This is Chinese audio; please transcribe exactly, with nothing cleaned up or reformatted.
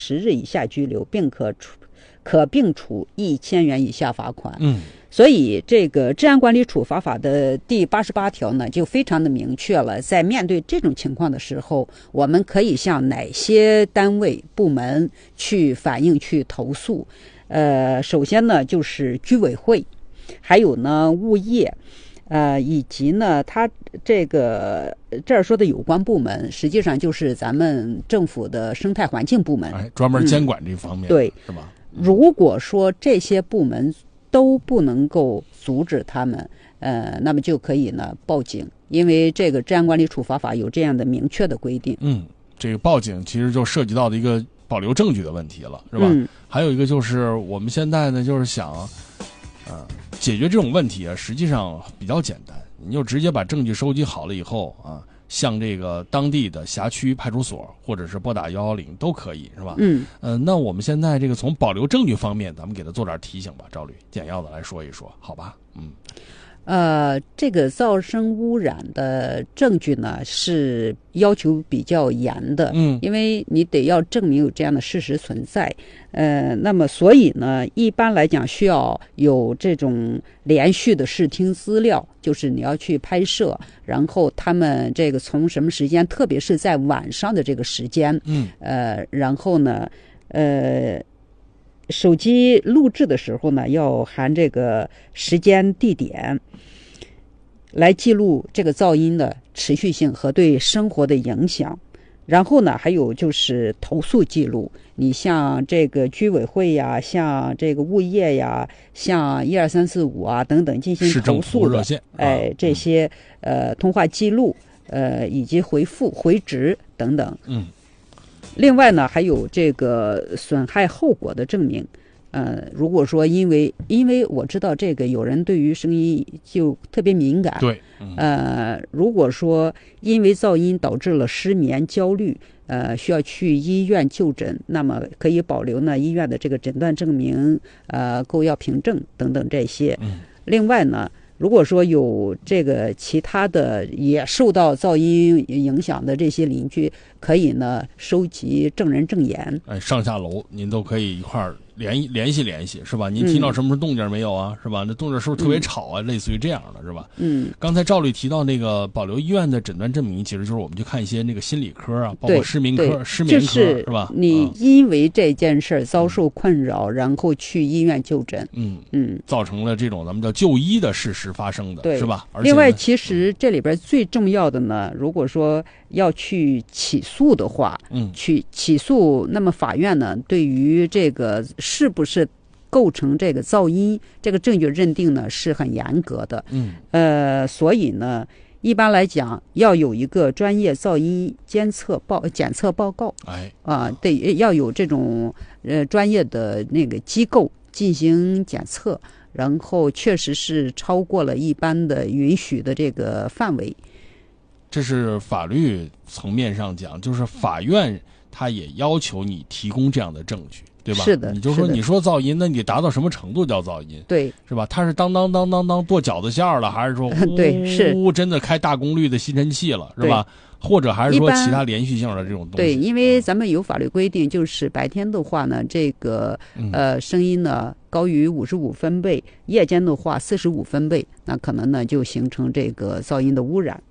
十日以下拘留，并可处可并处一千元以下罚款。 嗯， 所以这个治安管理处罚法的第八十八条呢，就非常的明确了，在面对这种情况的时候，我们可以向哪些单位部门去反映、去投诉。呃，首先呢，就是居委会，还有呢物业。呃，以及呢，他这个这儿说的有关部门，实际上就是咱们政府的生态环境部门， 哎，专门监管这方面、嗯， 对， 是吧？ 如果说这些部门都不能够阻止他们，呃，那么就可以呢报警，因为这个治安管理处罚法有这样的明确的规定。 嗯，这个报警其实就涉及到的一个保留证据的问题了，是吧？ 嗯、 还有一个就是我们现在呢，就是想，呃。解决这种问题啊，实际上比较简单，你就直接把证据收集好了以后啊，向这个当地的辖区派出所或者是拨打幺幺零都可以，是吧？ 嗯， 呃，那我们现在这个从保留证据方面，咱们给他做点提醒吧，赵律，简要的来说一说，好吧？嗯。 呃，这个噪声污染的证据呢是要求比较严的， 嗯， 因为你得要证明有这样的事实存在，呃，那么所以呢，一般来讲需要有这种连续的视听资料，就是你要去拍摄，然后他们这个从什么时间，特别是在晚上的这个时间， 嗯， 呃，然后呢，呃。手机录制的时候呢，要含这个时间、地点，来记录这个噪音的持续性和对生活的影响。然后呢，还有就是投诉记录，你像这个居委会呀，像这个物业呀，像一二三四五啊等等进行投诉的，哎， 啊、 这些呃通话记录，呃以及回复、回执等等。 嗯。 另外呢，还有这个损害后果的证明。呃，如果说因为因为我知道这个有人对于声音就特别敏感， 对，嗯、 呃，如果说因为噪音导致了失眠、焦虑，呃，需要去医院就诊，那么可以保留呢医院的这个诊断证明、呃购药凭证等等这些。 嗯、 另外呢。如果说有这个其他的也受到噪音影响的这些邻居，可以呢收集证人证言。 哎，上下楼您都可以一块儿联联系联系，是吧？您听到什么时候动静没有啊？是吧？那动静是不是特别吵啊？嗯、类似于这样的，是吧？ 嗯。 刚才赵律提到那个保留医院的诊断证明，其实就是我们去看一些那个心理科啊，包括失眠科、失眠科， 是, 是吧？ 你因为这件事儿遭受困扰，嗯、然后去医院就诊， 嗯嗯， 造成了这种咱们叫就医的事实发生的， 对， 是吧？而且另外，其实这里边最重要的呢，如果说要去起诉的话， 嗯， 去起诉，那么法院呢，对于这个是不是构成这个噪音，这个证据认定呢是很严格的， 嗯， 呃，所以呢，一般来讲要有一个专业噪音监测报检测报告， 哎， 啊，对，要有这种呃专业的那个机构进行检测。然后确实是超过了一般的允许的这个范围， 这是法律层面上讲，就是法院他也要求你提供这样的证据，对吧？ 是的， 你就说你说噪音，那你达到什么程度叫噪音？ 对， 是吧？他是当当当当当剁饺子馅儿了，还是说对是真的开大功率的吸尘器了，是吧？或者还是说其他连续性的这种东西？ 对，因为咱们有法律规定，就是白天的话呢，这个呃声音呢高于五十五分贝，夜间的话四十五分贝，那可能呢就形成这个噪音的污染。